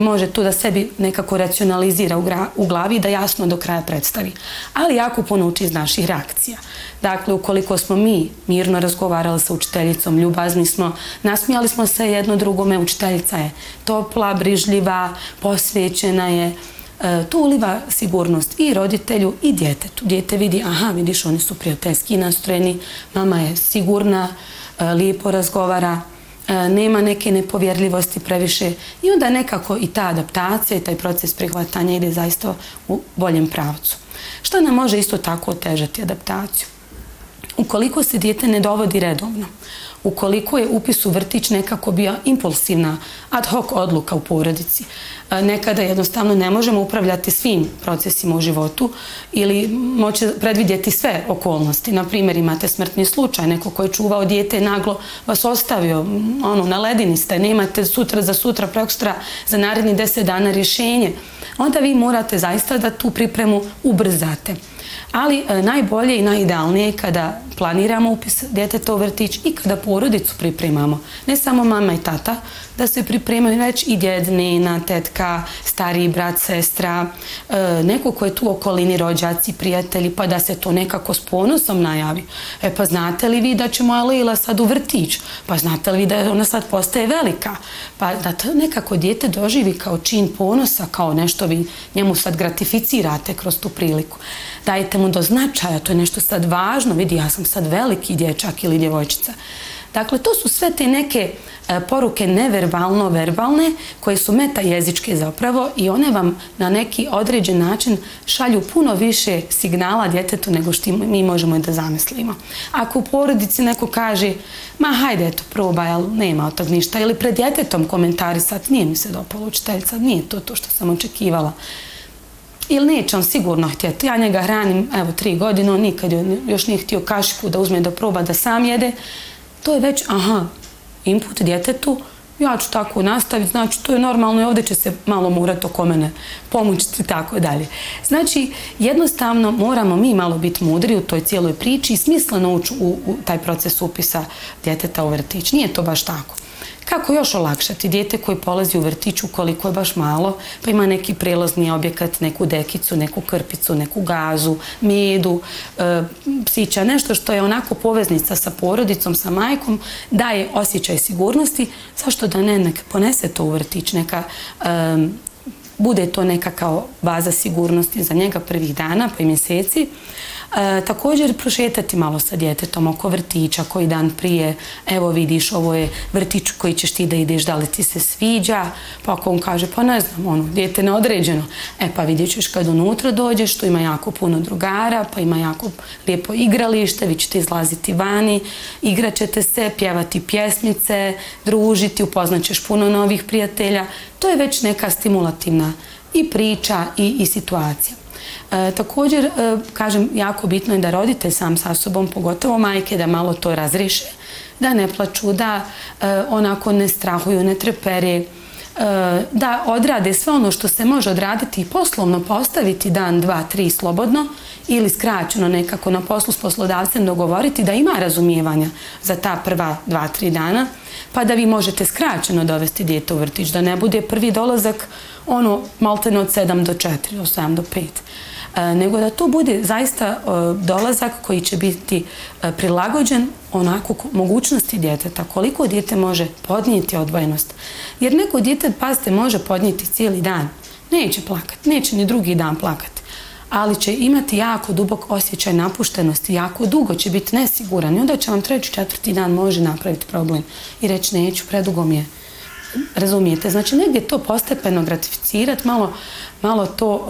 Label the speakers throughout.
Speaker 1: može to da sebi nekako racionalizira u glavi i da jasno do kraja predstavi. Ali jako puno uči iz naših reakcija. Dakle, ukoliko smo mi mirno razgovarali sa učiteljicom, ljubazni smo, nasmijali smo se jedno drugome, učiteljica je topla, brižljiva, posvećena je, to uliva sigurnost i roditelju i djetetu. Dijete vidi, aha, vidiš, oni su prijateljski nastrojeni, mama je sigurna, lijepo razgovara, nema neke nepovjerljivosti previše i onda nekako i ta adaptacija i taj proces prihvatanja ide zaista u boljem pravcu. Što nam može isto tako otežati adaptaciju? Ukoliko se dijete ne dovodi redovno, ukoliko je upis u vrtić nekako bio impulsivna ad hoc odluka u porodici, nekada jednostavno ne možemo upravljati svim procesima u životu ili moći predvidjeti sve okolnosti. Na primjer, imate smrtni slučaj, neko ko je čuvao dijete naglo vas ostavio, na ledini ste, nemate za sutra, prekosutra, za naredni 10 dana rješenje. Onda vi morate zaista da tu pripremu ubrzate. Ali najbolje i najidealnije je kada planiramo upis djeteta u vrtić i kada porodicu pripremamo. Ne samo mama i tata, da se pripremaju već i djed, nena, tetka, stariji brat, sestra, neko ko je tu u okolini, rođaci, prijatelji, pa da se to nekako s ponosom najavi. Pa znate li vi da će moja Lila sad u vrtić? Pa znate li vi da ona sad postaje velika? Pa da to nekako dijete doživi kao čin ponosa, kao nešto vi njemu sad gratificirate kroz tu priliku. Dajte mu do značaja, to je nešto sad važno, vidi, ja sam sad veliki dječak ili djevojčica. Dakle, to su sve te neke poruke neverbalno-verbalne koje su metajezičke zapravo i one vam na neki određen način šalju puno više signala djetetu nego što mi možemo da zamislimo. Ako u porodici neko kaže, ma hajde, eto, probaj, ali nema od tog ništa, ili pred djetetom komentarisati, nije mi se dopala učiteljica, nije to što sam očekivala. Ili neće on sigurno htjeti. Ja njega hranim, evo, 3 godine, on nikad još nije htio kašiku da uzme da proba da sam jede. To je već, input djetetu, ja ću tako nastaviti, znači to je normalno i ovdje će se malo morati oko mene pomučiti i tako dalje. Znači, jednostavno moramo mi malo biti mudri u toj cijeloj priči i smisleno ući u taj proces upisa djeteta u vrtić. Nije to baš tako. Kako još olakšati dijete koji polazi u vrtiću koliko je baš malo, pa ima neki prelazni objekat, neku dekicu, neku krpicu, neku gazu, medu, psića, nešto što je onako poveznica sa porodicom, sa majkom, daje osjećaj sigurnosti, zašto da ne, neka ponese to u vrtić, neka bude to neka kao baza sigurnosti za njega prvih dana pa i mjeseci. Također prošetati malo sa djetetom oko vrtića koji dan prije, evo vidiš, ovo je vrtić koji ćeš ti da ideš, da li ti se sviđa, pa ako on kaže, pa ne znam, dijete neodređeno, pa vidjet ćeš kad unutra dođeš, tu ima jako puno drugara, pa ima jako lijepo igralište, vi ćete izlaziti vani, igrat ćete se, pjevati pjesmice, družiti, upoznat ćeš puno novih prijatelja, to je već neka stimulativna i priča i situacija. Također, kažem, jako bitno je da roditelj sam sa sobom, pogotovo majke, da malo to razriješe, da ne plaču, da onako ne strahuju, ne trepere, da odrade sve ono što se može odraditi i poslovno postaviti dan, 2, 3 slobodno ili skraćeno nekako na poslu s poslodavcem dogovoriti da ima razumijevanja za ta prva 2, 3 dana, pa da vi možete skraćeno dovesti dijete u vrtić, da ne bude prvi dolazak maltene od 7 do 4, od 7 do 5. Nego da to bude zaista dolazak koji će biti prilagođen onako mogućnosti djeteta, koliko dijete može podnijeti odvojenost. Jer neko dijete, pazite, može podnijeti cijeli dan, neće plakati, neće ni drugi dan plakati, ali će imati jako dubok osjećaj napuštenosti, jako dugo će biti nesiguran i onda će vam 3. 4. dan može napraviti problem i reći neću, predugo mi je. Razumijete? Znači, negdje to postepeno gratificirati, malo to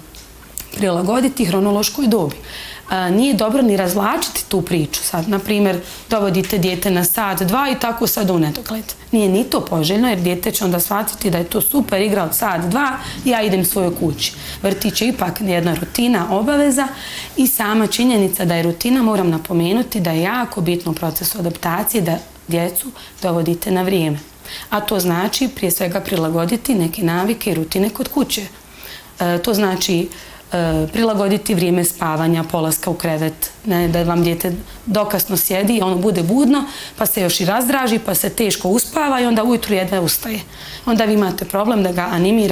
Speaker 1: prilagoditi hronološkoj dobi. Nije dobro ni razvlačiti tu priču. Sad, na primjer, dovodite dijete na sat, 2 i tako sad u nedogled. Nije ni to poželjno jer dijete će onda shvatiti da je to super igra od sat, 2 i ja idem svojoj kući. Vrtić je ipak jedna rutina, obaveza i sama činjenica da je rutina, moram napomenuti da je jako bitno u procesu adaptacije da djecu dovodite na vrijeme. A to znači prije svega prilagoditi neke navike i rutine kod kuće. To znači prilagoditi vrijeme spavanja, polaska u krevet, ne da vam dijete dokasno sjedi i ono bude budno, pa se još i razdraži, pa se teško uspava i onda ujutru jedva ustaje. Onda vi imate problem da ga animirate